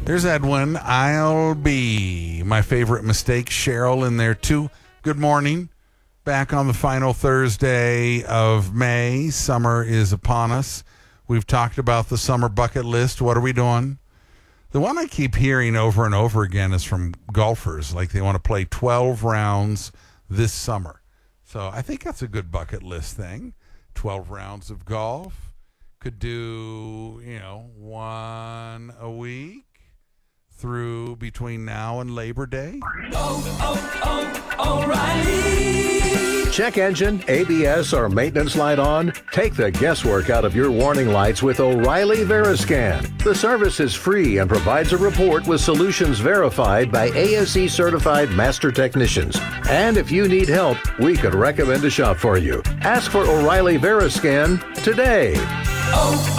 There's Edwin. I'll be. My favorite mistake. Cheryl in there, too. Good morning. Back on the final Thursday of May. Summer is upon us. We've talked about the summer bucket list. What are we doing? The one I keep hearing over and over again is from golfers. Like they want to play 12 rounds this summer. So I think that's a good bucket list thing. 12 rounds of golf. Could do, one a week through between now and Labor Day. O'Reilly. Check engine, ABS, or maintenance light on? Take the guesswork out of your warning lights with O'Reilly Veriscan. The service is free and provides a report with solutions verified by ASE certified master technicians. And if you need help, we could recommend a shop for you. Ask for O'Reilly Veriscan today.